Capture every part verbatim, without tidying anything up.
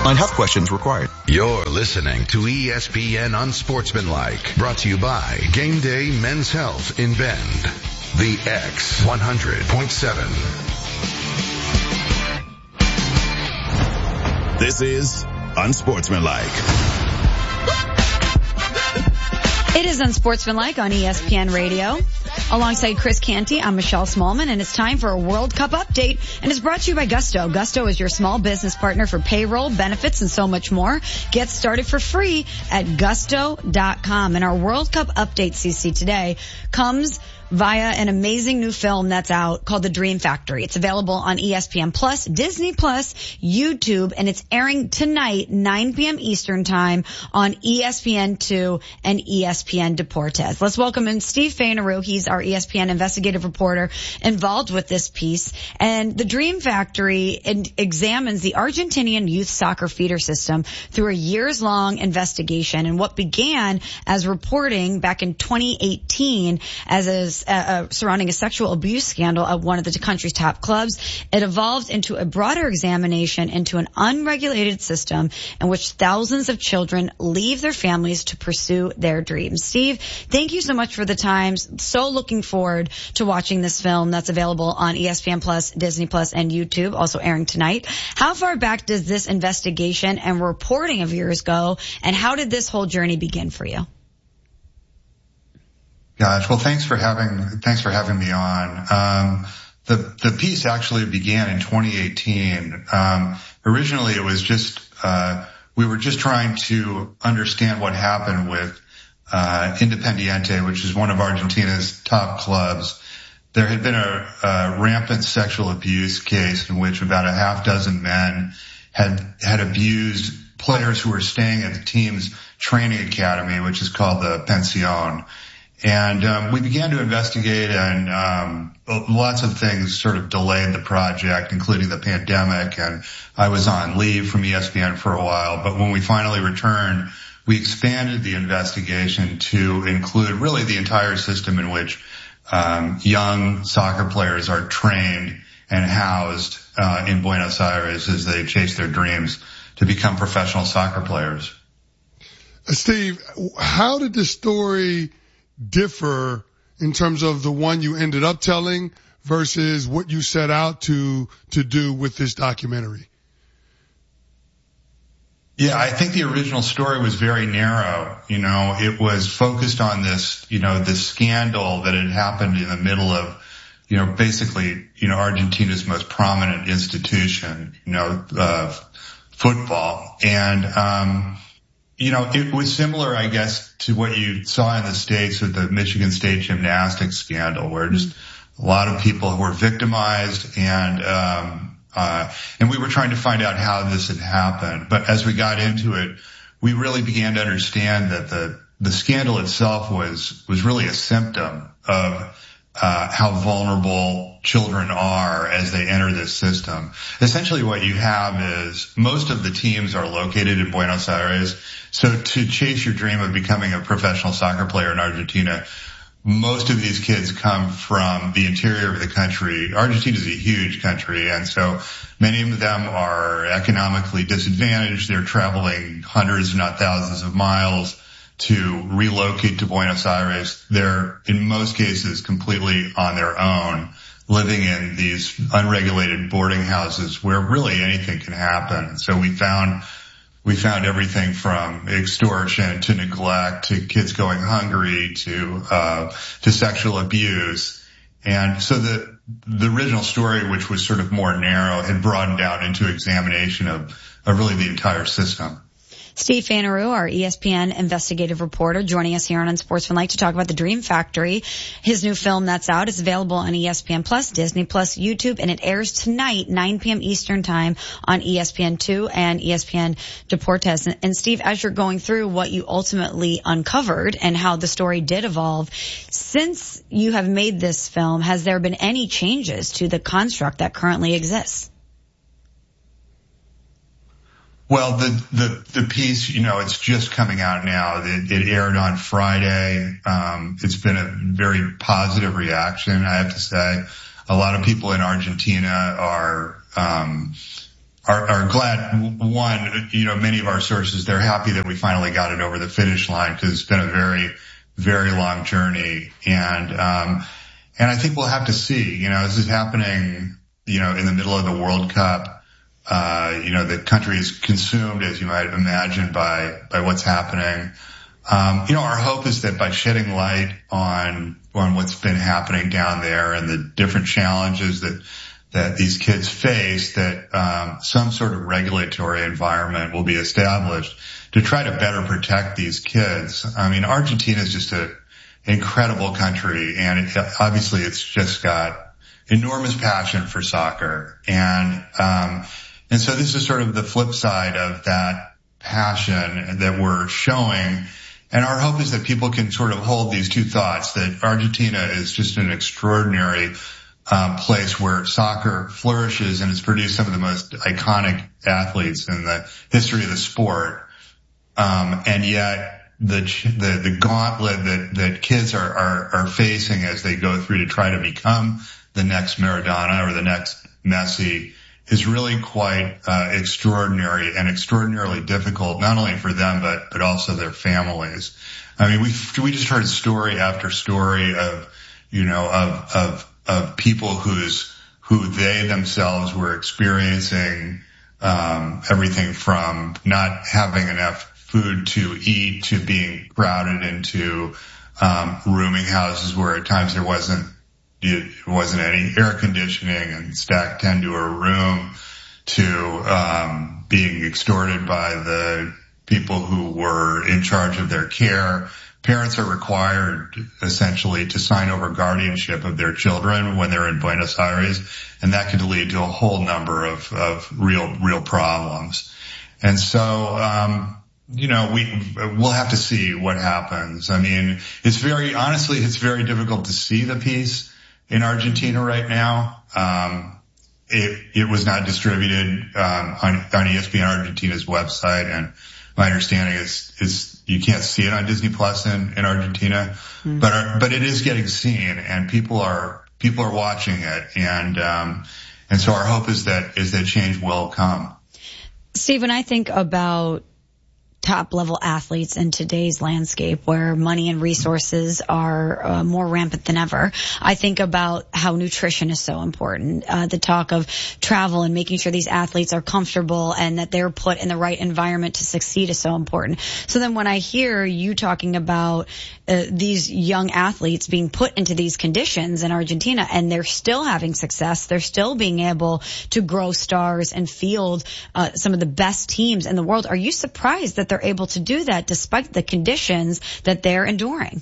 Non-health questions required. You're listening to E S P N Unsportsmanlike, brought to you by Game Day Men's Health in Bend. The X one hundred point seven. This is Unsportsmanlike. It is Unsportsmanlike on E S P N Radio. Alongside Chris Canty, I'm Michelle Smallman, and it's time for a World Cup update, and it's brought to you by Gusto. Gusto is your small business partner for payroll, benefits, and so much more. Get started for free at gusto dot com. And our World Cup update, C C, today comes via an amazing new film that's out called The Dream Factory. It's available on E S P N Plus, Disney Plus, YouTube, and it's airing tonight, nine p.m. Eastern Time on E S P N two and E S P N Deportes. Let's welcome in Steve Fainaru. He's our E S P N investigative reporter involved with this piece. And The Dream Factory examines the Argentinian youth soccer feeder system through a years-long investigation, and what began as reporting back in twenty eighteen as a Uh, uh, surrounding a sexual abuse scandal at one of the country's top clubs. It evolved into a broader examination into an unregulated system in which thousands of children leave their families to pursue their dreams. Steve, thank you so much for the time. So looking forward to watching this film that's available on E S P N Plus, Disney Plus, and YouTube, also airing tonight. How far back does this investigation and reporting of yours go, and how did this whole journey begin for you? Gosh, well, thanks for having thanks for having me on. Um, the the piece actually began in twenty eighteen. Um, originally, it was just uh, we were just trying to understand what happened with uh, Independiente, which is one of Argentina's top clubs. There had been a, a rampant sexual abuse case in which about a half dozen men had had abused players who were staying at the team's training academy, which is called the Pension. And um, we began to investigate, and um, lots of things sort of delayed the project, including the pandemic, and I was on leave from E S P N for a while. But when we finally returned, we expanded the investigation to include really the entire system in which um, young soccer players are trained and housed uh, in Buenos Aires as they chase their dreams to become professional soccer players. Steve, how did the story differ in terms of the one you ended up telling versus what you set out to to do with this documentary? Yeah, I think the original story was very narrow. You know, it was focused on this, you know, this scandal that had happened in the middle of, you know, basically, you know, Argentina's most prominent institution, you know, uh, football. And, um, You know, it was similar, I guess, to what you saw in the States with the Michigan State gymnastics scandal, where just a lot of people were victimized, and um uh and we were trying to find out how this had happened. But as we got into it, we really began to understand that the the scandal itself was was really a symptom of uh how vulnerable children are as they enter this system. Essentially what you have is most of the teams are located in Buenos Aires. So to chase your dream of becoming a professional soccer player in Argentina, most of these kids come from the interior of the country. Argentina is a huge country, and so many of them are economically disadvantaged. They're traveling hundreds, if not thousands of miles to relocate to Buenos Aires. They're, in most cases, completely on their own, living in these unregulated boarding houses where really anything can happen. So we found we found everything from extortion to neglect to kids going hungry to uh to sexual abuse. And so the the original story, which was sort of more narrow, had broadened out into examination of, of really the entire system. Steve Fainaru, our E S P N investigative reporter, joining us here on Unsportsmanlike to talk about The Dream Factory. His new film that's out is available on E S P N Plus, Disney Plus, YouTube, and it airs tonight, nine p.m. Eastern Time on E S P N two and E S P N Deportes. And, and Steve, as you're going through what you ultimately uncovered and how the story did evolve, since you have made this film, has there been any changes to the construct that currently exists? Well, the, the, the piece, you know, it's just coming out now. It, it aired on Friday. Um, it's been a very positive reaction, I have to say. A lot of people in Argentina are, um, are, are glad. One, you know, many of our sources, they're happy that we finally got it over the finish line because it's been a very, very long journey. And, um, and I think we'll have to see, you know, this is happening, you know, in the middle of the World Cup. Uh, you know, the country is consumed, as you might imagine, by, by what's happening. Um, you know, our hope is that by shedding light on, on what's been happening down there and the different challenges that, that these kids face, that, um, some sort of regulatory environment will be established to try to better protect these kids. I mean, Argentina is just an incredible country, and it, obviously it's just got enormous passion for soccer. And, um, and so this is sort of the flip side of that passion that we're showing. And our hope is that people can sort of hold these two thoughts, that Argentina is just an extraordinary um, place where soccer flourishes, and it's produced some of the most iconic athletes in the history of the sport. Um, and yet the, the, the gauntlet that, that kids are, are, are facing as they go through to try to become the next Maradona or the next Messi is really quite uh, extraordinary and extraordinarily difficult, not only for them, but, but also their families. I mean, we we just heard story after story of, you know, of, of, of people whose, who they themselves were experiencing, um, everything from not having enough food to eat to being crowded into, um, rooming houses where at times there wasn't, it wasn't any air conditioning and stacked ten to a room, to um being extorted by the people who were in charge of their care. Parents are required essentially to sign over guardianship of their children when they're in Buenos Aires, and that could lead to a whole number of of real real problems. And so um you know, we, we'll have to see what happens. I mean, it's very, honestly, it's very difficult to see the peace in Argentina right now. Um, it, it was not distributed, um, on, on E S P N Argentina's website. And my understanding is, is you can't see it on Disney Plus in, in Argentina, mm-hmm. but, our, but it is getting seen, and people are, people are watching it. And, um, and so our hope is that, is that change will come. Steve, when I think about top level athletes in today's landscape where money and resources are uh, more rampant than ever, I think about how nutrition is so important. Uh, the talk of travel and making sure these athletes are comfortable and that they're put in the right environment to succeed is so important. So then when I hear you talking about uh, these young athletes being put into these conditions in Argentina and they're still having success, they're still being able to grow stars and field uh, some of the best teams in the world, are you surprised that they're able to do that despite the conditions that they're enduring?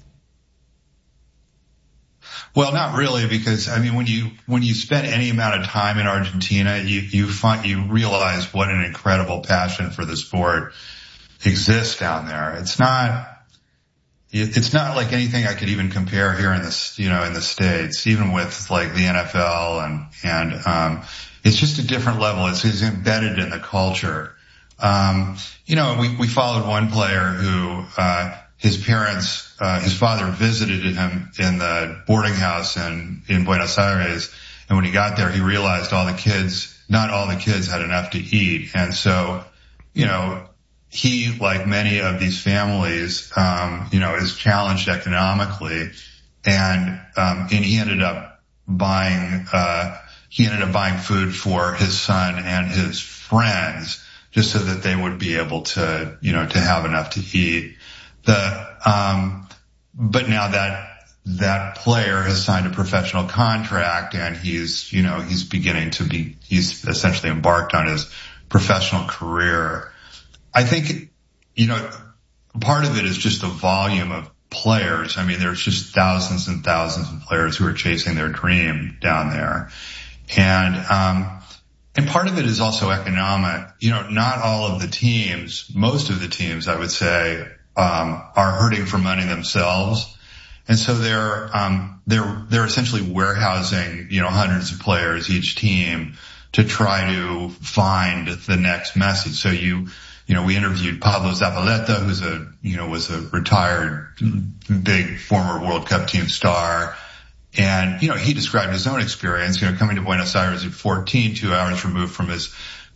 Well, not really, because I mean, when you when you spend any amount of time in Argentina, you you find you realize what an incredible passion for the sport exists down there. It's not it's not like anything I could even compare here in this, you know, in the States, even with like the N F L, and and um it's just a different level. It's, it's embedded in the culture. Um, you know, we, we followed one player who, uh, his parents, uh, his father visited him in the boarding house in, in Buenos Aires. And when he got there, he realized all the kids, not all the kids had enough to eat. And so, you know, he, like many of these families, um, you know, is challenged economically. And, um, and he ended up buying, uh, he ended up buying food for his son and his friends, just so that they would be able to, you know, to have enough to eat. The, um, but now that, that player has signed a professional contract, and he's, you know, he's beginning to be, he's essentially embarked on his professional career. I think, you know, part of it is just the volume of players. I mean, there's just thousands and thousands of players who are chasing their dream down there. And, um, And part of it is also economic. You know, not all of the teams, most of the teams, I would say, um, are hurting for money themselves. And so they're, um, they're, they're essentially warehousing, you know, hundreds of players each team to try to find the next Messi. So you, you know, we interviewed Pablo Zabaleta, who's a, you know, was a retired big former World Cup team star. And, you know, he described his own experience, you know, coming to Buenos Aires at fourteen, two hours removed from his,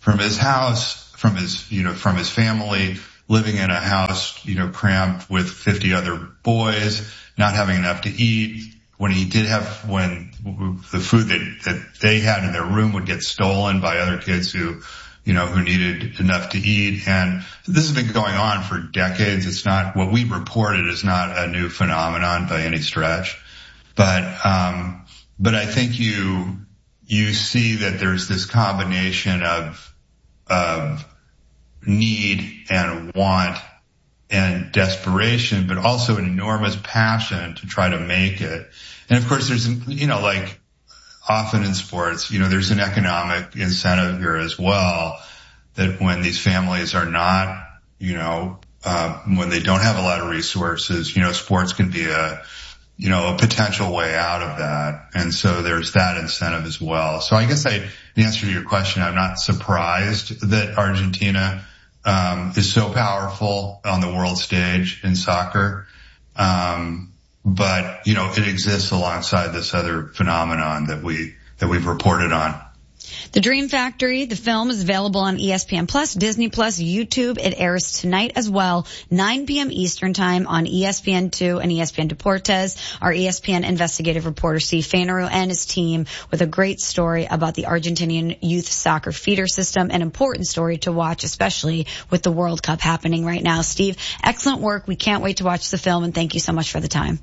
from his house, from his, you know, from his family, living in a house, you know, cramped with fifty other boys, not having enough to eat. When he did have, when the food that, that they had in their room would get stolen by other kids who, you know, who needed enough to eat. And this has been going on for decades. It's not, what we reported is not a new phenomenon by any stretch. But, um, but I think you, you see that there's this combination of, of need and want and desperation, but also an enormous passion to try to make it. And of course there's, you know, like often in sports, you know, there's an economic incentive here as well, that when these families are not, you know, uh, when they don't have a lot of resources, you know, sports can be a, you know, a potential way out of that. And so there's that incentive as well. So I guess I, the answer to your question, I'm not surprised that Argentina Um, is so powerful on the world stage in soccer. Um, but, you know, it exists alongside this other phenomenon that we, that we've reported on. The Dream Factory, the film, is available on E S P N Plus, Disney Plus, YouTube. It airs tonight as well, nine p.m. Eastern Time on E S P N two and E S P N Deportes. Our E S P N investigative reporter Steve Fainaru and his team with a great story about the Argentinian youth soccer feeder system, an important story to watch, especially with the World Cup happening right now. Steve, excellent work. We can't wait to watch the film, and thank you so much for the time.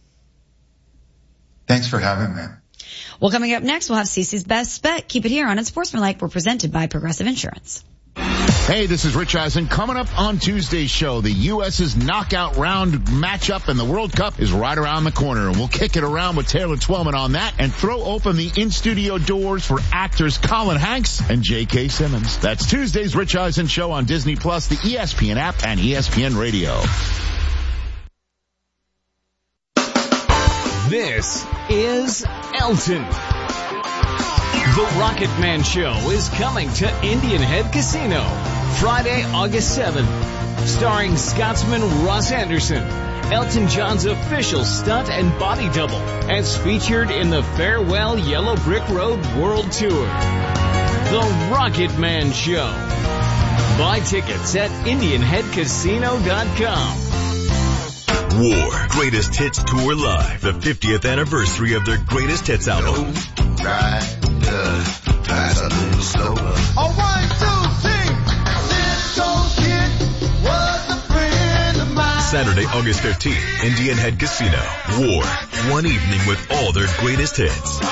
Thanks for having me. Well, coming up next, we'll have Cece's Best Bet. Keep it here on Unsportsmanlike. We're presented by Progressive Insurance. Hey, this is Rich Eisen. Coming up on Tuesday's show, the U S's knockout round matchup in the World Cup is right around the corner, and we'll kick it around with Taylor Twellman on that and throw open the in-studio doors for actors Colin Hanks and J K. Simmons. That's Tuesday's Rich Eisen show on Disney Plus, the E S P N app, and E S P N Radio. This is Elton. The Rocket Man Show is coming to Indian Head Casino Friday, August seventh. Starring Scotsman Ross Anderson, Elton John's official stunt and body double, as featured in the Farewell Yellow Brick Road World Tour. The Rocket Man Show. Buy tickets at indian head casino dot com. War Greatest Hits Tour Live, the fiftieth anniversary of their Greatest Hits album. Right, uh, pass a little slower. All right, two, three. This old kid was a friend of mine. Saturday, August fifteenth, Indian Head Casino. War, one evening with all their greatest hits.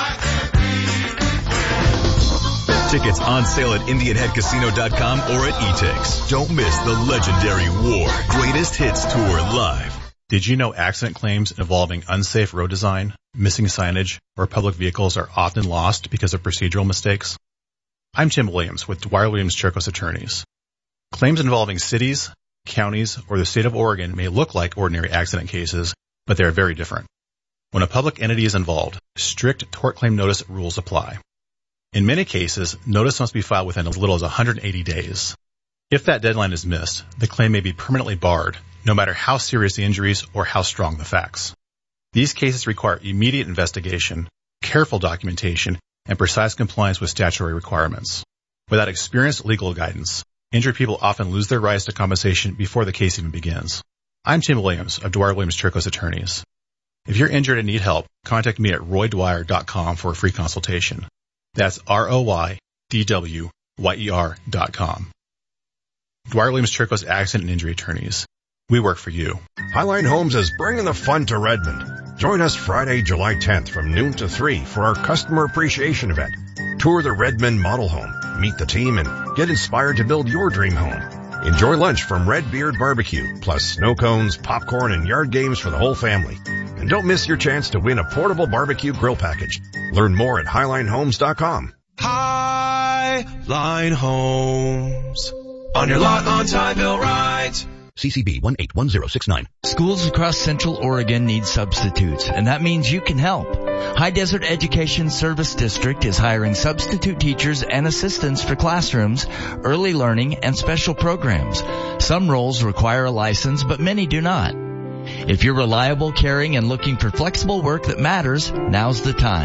Tickets on sale at indian head casino dot com or at eTix. Don't miss the legendary War Greatest Hits Tour Live. Did you know accident claims involving unsafe road design, missing signage, or public vehicles are often lost because of procedural mistakes? I'm Tim Williams with Dwyer Williams Chircos Attorneys. Claims involving cities, counties, or the state of Oregon may look like ordinary accident cases, but they are very different. When a public entity is involved, strict tort claim notice rules apply. In many cases, notice must be filed within as little as one hundred eighty days. If that deadline is missed, the claim may be permanently barred, no matter how serious the injuries or how strong the facts. These cases require immediate investigation, careful documentation, and precise compliance with statutory requirements. Without experienced legal guidance, injured people often lose their rights to compensation before the case even begins. I'm Tim Williams of Dwyer Williams Chircos Attorneys. If you're injured and need help, contact me at roy dwyer dot com for a free consultation. That's R O Y D W Y E R dot com. Dwyer Williams Chircos Accident and Injury Attorneys. We work for you. Highline Homes is bringing the fun to Redmond. Join us Friday, July tenth from noon to three for our customer appreciation event. Tour the Redmond model home, meet the team, and get inspired to build your dream home. Enjoy lunch from Red Beard Barbecue, plus snow cones, popcorn, and yard games for the whole family. And don't miss your chance to win a portable barbecue grill package. Learn more at highline homes dot com. Highline Homes. On your lot on Timeville Right. C C B one eight one zero six nine. Schools across Central Oregon need substitutes, and that means you can help. High Desert Education Service District is hiring substitute teachers and assistants for classrooms, early learning, and special programs. Some roles require a license, but many do not. If you're reliable, caring, and looking for flexible work that matters, now's the time.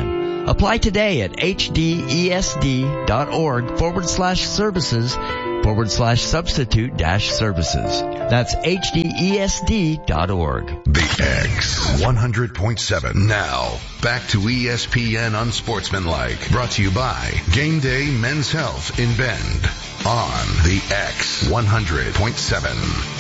Apply today at hdesd.org forward slash services forward slash substitute dash services. That's hdesd dot org. The X one hundred point seven. Now, back to E S P N Unsportsmanlike. Brought to you by Game Day Men's Health in Bend. On the X one hundred point seven.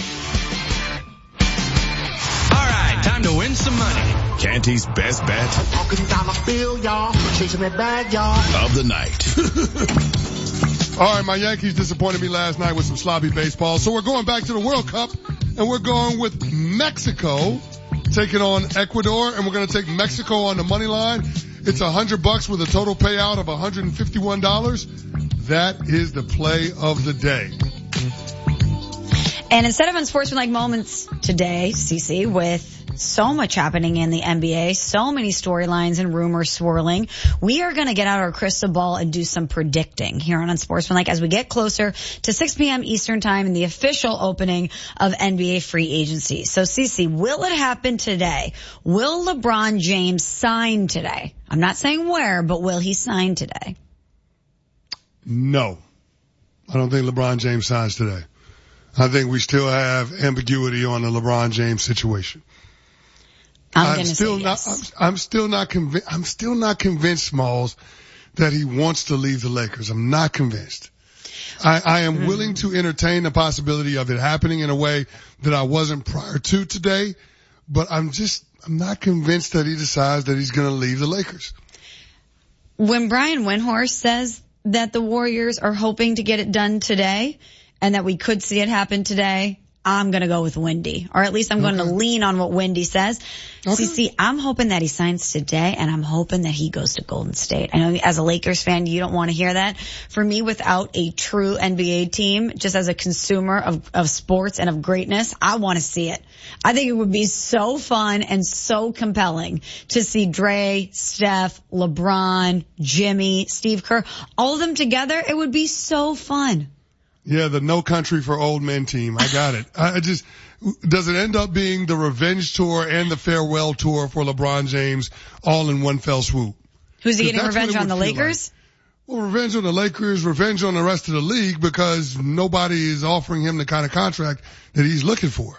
All right, time to win some money. Canty's best bet Talking dollar bill, y'all. Chasing that bag, y'all. of the night. All right, my Yankees disappointed me last night with some sloppy baseball. So we're going back to the World Cup, and we're going with Mexico taking on Ecuador, and we're going to take Mexico on the money line. It's a hundred bucks with a total payout of one hundred fifty-one dollars. That is the play of the day. And instead of unsportsmanlike moments today, Cece, with so much happening in the N B A, so many storylines and rumors swirling, we are going to get out our crystal ball and do some predicting here on Unsportsmanlike as we get closer to six p.m. Eastern Time and the official opening of N B A free agency. So, Cece, will it happen today? Will LeBron James sign today? I'm not saying where, but will he sign today? No. I don't think LeBron James signs today. I think we still have ambiguity on the LeBron James situation. I'm, I'm going to still say not, yes. I'm, I'm still not convinced, I'm still not convinced, Smalls, that he wants to leave the Lakers. I'm not convinced. I, I am mm-hmm. willing to entertain the possibility of it happening in a way that I wasn't prior to today, but I'm just, I'm not convinced that he decides that he's going to leave the Lakers. When Brian Windhorst says that the Warriors are hoping to get it done today and that we could see it happen today, I'm going to go with Wendy, or at least I'm going okay. to lean on what Wendy says. Okay. See, see, I'm hoping that he signs today, and I'm hoping that he goes to Golden State. I know as a Lakers fan, you don't want to hear that. For me, without a true N B A team, just as a consumer of, of sports and of greatness, I want to see it. I think it would be so fun and so compelling to see Dre, Steph, LeBron, Jimmy, Steve Kerr, all of them together. It would be so fun. Yeah, the No Country for Old Men team. I got it. I just, does it end up being the revenge tour and the farewell tour for LeBron James all in one fell swoop? Who's he getting revenge on, the Lakers? Like. Well, revenge on the Lakers, revenge on the rest of the league, because nobody is offering him the kind of contract that he's looking for.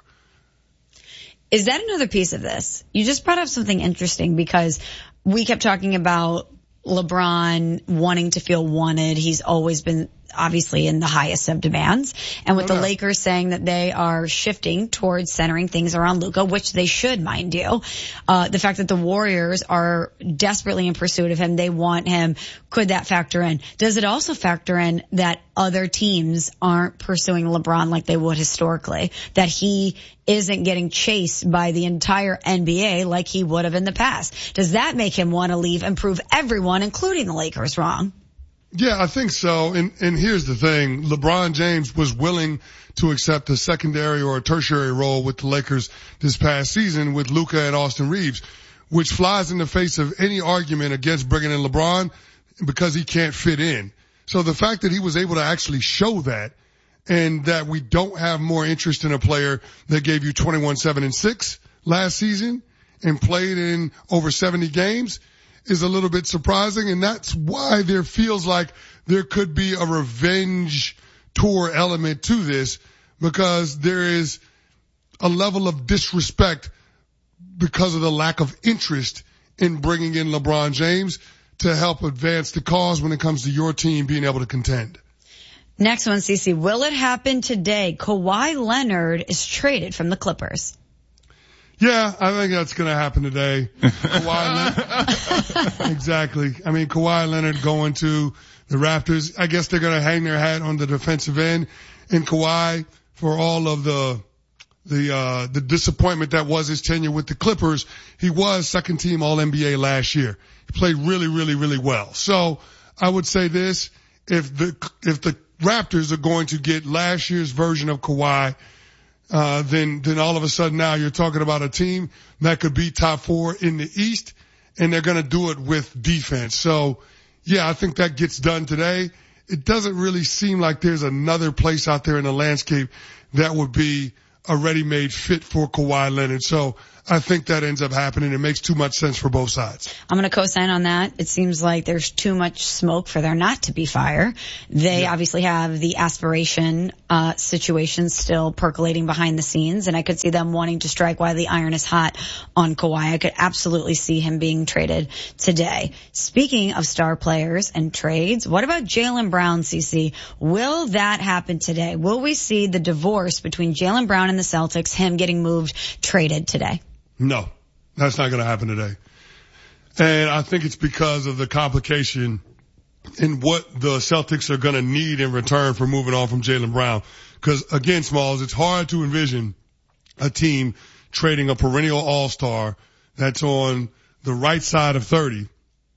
Is that another piece of this? You just brought up something interesting, because we kept talking about LeBron wanting to feel wanted. He's always been obviously in the highest of demands. And with oh, the no. Lakers saying that they are shifting towards centering things around Luka, which they should, mind you. Uh, the fact that the Warriors are desperately in pursuit of him, they want him. Could that factor in? Does it also factor in that other teams aren't pursuing LeBron like they would historically? That he isn't getting chased by the entire N B A like he would have in the past? Does that make him want to leave and prove everyone, including the Lakers, wrong? Yeah, I think so. And, and here's the thing. LeBron James was willing to accept a secondary or a tertiary role with the Lakers this past season with Luka and Austin Reeves, which flies in the face of any argument against bringing in LeBron because he can't fit in. So the fact that he was able to actually show that, and that we don't have more interest in a player that gave you twenty-one, seven, and six last season and played in over seventy games is a little bit surprising, and that's why there feels like there could be a revenge tour element to this, because there is a level of disrespect because of the lack of interest in bringing in LeBron James to help advance the cause when it comes to your team being able to contend. Next one, Cece. Will it happen today? Kawhi Leonard is traded from the Clippers. Yeah, I think that's going to happen today. Kawhi Leonard. Exactly. I mean, Kawhi Leonard going to the Raptors. I guess they're going to hang their hat on the defensive end. And Kawhi, for all of the, the, uh, the disappointment that was his tenure with the Clippers, he was second team All N B A last year. He played really, really, really well. So I would say this, if the, if the Raptors are going to get last year's version of Kawhi, Uh, then, then all of a sudden now you're talking about a team that could be top four in the East, and they're going to do it with defense. So, yeah, I think that gets done today. It doesn't really seem like there's another place out there in the landscape that would be a ready-made fit for Kawhi Leonard. So I think that ends up happening. It makes too much sense for both sides. I'm going to co-sign on that. It seems like there's too much smoke for there not to be fire. They yeah. obviously have the aspiration uh situation still percolating behind the scenes, and I could see them wanting to strike while the iron is hot on Kawhi. I could absolutely see him being traded today. Speaking of star players and trades, what about Jaylen Brown, Cece? Will that happen today? Will we see the divorce between Jaylen Brown and the Celtics, him getting moved, traded today? No, that's not going to happen today. And I think it's because of the complication in what the Celtics are going to need in return for moving on from Jaylen Brown. Because, again, Smalls, it's hard to envision a team trading a perennial all-star that's on the right side of thirty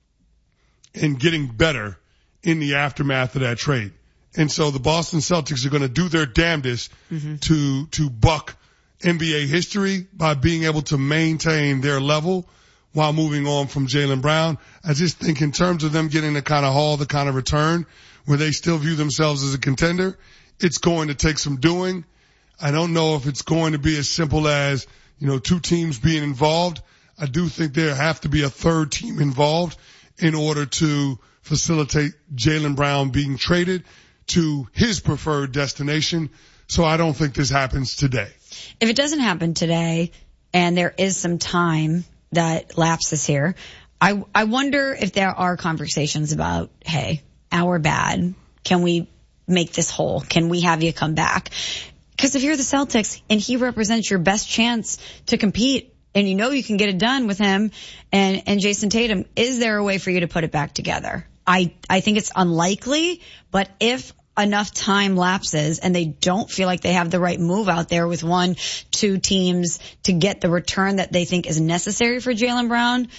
and getting better in the aftermath of that trade. And so the Boston Celtics are going to do their damnedest mm-hmm. to to buck N B A history by being able to maintain their level while moving on from Jaylen Brown. I just think in terms of them getting the kind of haul, the kind of return where they still view themselves as a contender, it's going to take some doing. I don't know if it's going to be as simple as, you know, two teams being involved. I do think there have to be a third team involved in order to facilitate Jaylen Brown being traded to his preferred destination. So I don't think this happens today. If it doesn't happen today and there is some time that lapses here, I, I wonder if there are conversations about, hey, our bad. Can we make this whole? Can we have you come back? Because if you're the Celtics and he represents your best chance to compete and you know you can get it done with him and, and Jason Tatum, is there a way for you to put it back together? I, I think it's unlikely, but if enough time lapses and they don't feel like they have the right move out there with one, two teams to get the return that they think is necessary for Jaylen Brown,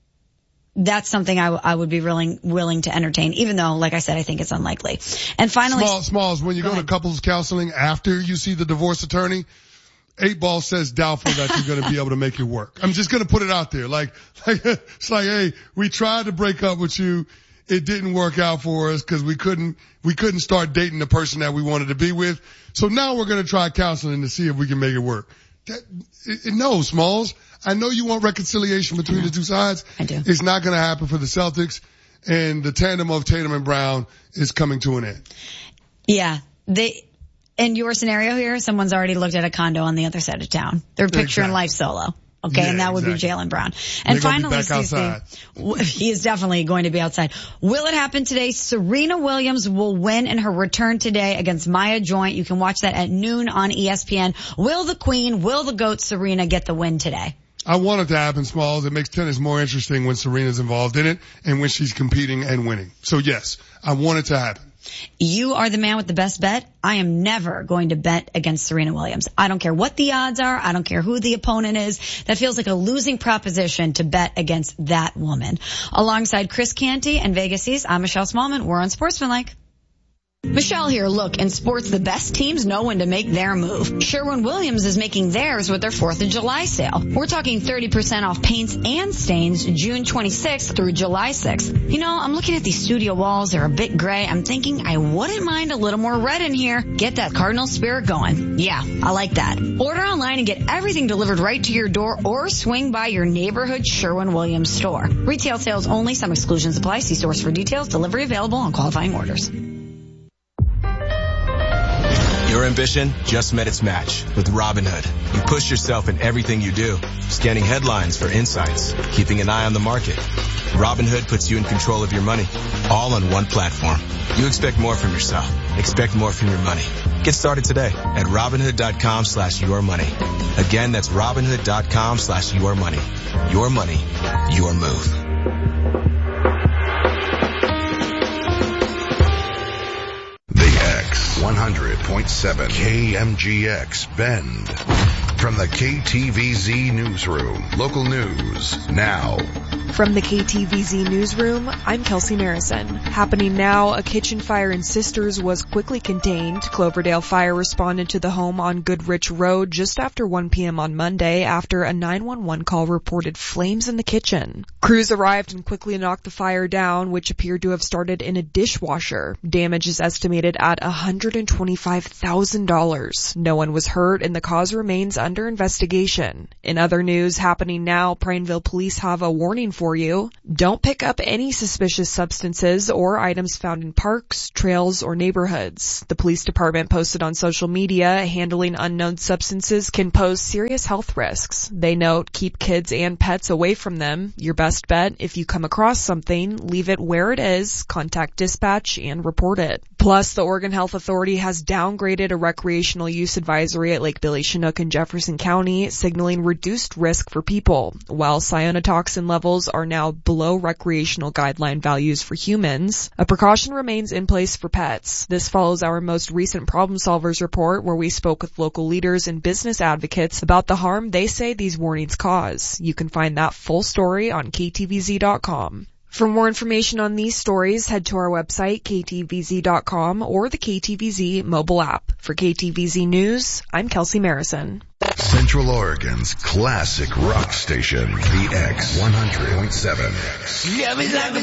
that's something I, w- I would be willing, willing to entertain, even though, like I said, I think it's unlikely. And finally, Small, Smalls, when you go, go to couples counseling after you see the divorce attorney, Eight Ball says doubtful that you're going to be able to make it work. I'm just going to put it out there. Like, like, it's like, hey, we tried to break up with you. It didn't work out for us because we couldn't, we couldn't start dating the person that we wanted to be with. So now we're going to try counseling to see if we can make it work. That, it, it, no, Smalls. I know you want reconciliation between the two sides. I do. It's not going to happen for the Celtics, and the tandem of Tatum and Brown is coming to an end. Yeah. They, in your scenario here, someone's already looked at a condo on the other side of town. They're picturing Exactly. life solo. Okay, Yeah, and that would exactly. be Jaylen Brown. And They're gonna finally, be back outside. Cece, he is definitely going to be outside. Will it happen today? Serena Williams will win in her return today against Maya Joint. You can watch that at noon on E S P N. Will the Queen, will the GOAT Serena get the win today? I want it to happen, Smalls. It makes tennis more interesting when Serena's involved in it and when she's competing and winning. So yes, I want it to happen. You are the man with the best bet. I am never going to bet against Serena Williams. I don't care what the odds are. I don't care who the opponent is. That feels like a losing proposition to bet against that woman. Alongside Chris Canty and Vegas East, I'm Michelle Smallman. We're on Sportsmanlike. Michelle here. Look, in sports, the best teams know when to make their move. Sherwin-Williams is making theirs with their fourth of July sale. We're talking thirty percent off paints and stains June twenty-sixth through July sixth. You know, I'm looking at these studio walls. They're a bit gray. I'm thinking I wouldn't mind a little more red in here. Get that Cardinal spirit going. Yeah, I like that. Order online and get everything delivered right to your door or swing by your neighborhood Sherwin-Williams store. Retail sales only. Some exclusions apply. See stores for details. Delivery available on qualifying orders. Your ambition just met its match with Robinhood. You push yourself in everything you do, scanning headlines for insights, keeping an eye on the market. Robinhood puts you in control of your money, all on one platform. You expect more from yourself. Expect more from your money. Get started today at Robinhood.com slash your money. Again, that's Robinhood.com slash your money. Your money, your move. one hundred point seven K M G X Bend. From the K T V Z newsroom, local news now. From the K T V Z newsroom, I'm Kelsey Marison. Happening now, a kitchen fire in Sisters was quickly contained. Cloverdale Fire responded to the home on Goodrich Road just after one p.m. on Monday after a nine one one call reported flames in the kitchen. Crews arrived and quickly knocked the fire down, which appeared to have started in a dishwasher. Damage is estimated at one hundred twenty-five thousand dollars. No one was hurt and the cause remains under investigation. In other news happening now, Prineville police have a warning for you. Don't pick up any suspicious substances or items found in parks, trails, or neighborhoods. The police department posted on social media, handling unknown substances can pose serious health risks. They note, keep kids and pets away from them. Your best bet, if you come across something, leave it where it is, contact dispatch, and report it. Plus, the Oregon Health Authority has downgraded a recreational use advisory at Lake Billy Chinook in Jefferson County, signaling reduced risk for people. While cyanotoxin levels are now below recreational guideline values for humans, a precaution remains in place for pets. This follows our most recent Problem Solvers report, where we spoke with local leaders and business advocates about the harm they say these warnings cause. You can find that full story on K T V Z dot com. For more information on these stories, head to our website, K T V Z dot com, or the K T V Z mobile app. For K T V Z News, I'm Kelsey Marison. Central Oregon's classic rock station, the X one hundred point seven.